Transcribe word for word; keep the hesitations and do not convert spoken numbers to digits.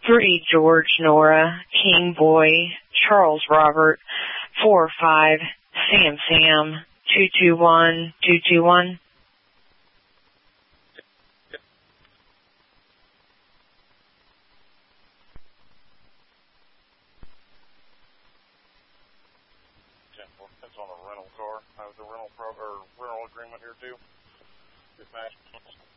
three George Nora, King Boy, Charles Robert, four five Sam Sam, two two one, two two one. That's on a rental car. I have the rental pro or rental agreement here too. Dispatch.